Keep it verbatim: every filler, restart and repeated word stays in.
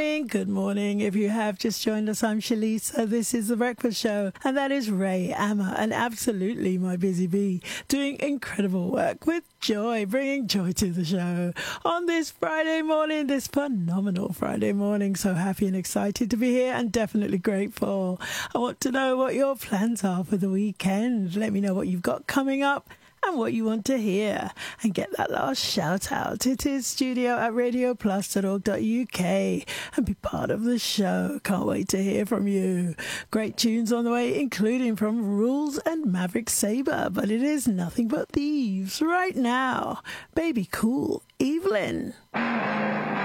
Good morning. If you have just joined us, I'm Shalisa. This is The Breakfast Show, and that is Ray Amma, and absolutely my busy bee, doing incredible work with joy, bringing joy to the show on this Friday morning, this phenomenal Friday morning. So happy and excited to be here, and definitely grateful. I want to know what your plans are for the weekend. Let me know what you've got coming up and what you want to hear, and get that last shout out. It is studio at radio plus dot org dot U K, and be part of the show. Can't wait to hear from you. Great tunes on the way, including from Rules and Maverick Sabre, but it is nothing but thieves right now. Baby Cool, Evelyn.